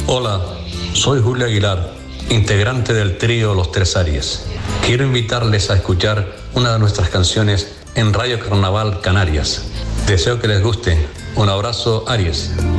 Hola, soy Julio Aguilar, integrante del trío Los Tres Aries. Quiero invitarles a escuchar una de nuestras canciones en Radio Carnaval Canarias. Deseo que les guste. Un abrazo, Aries.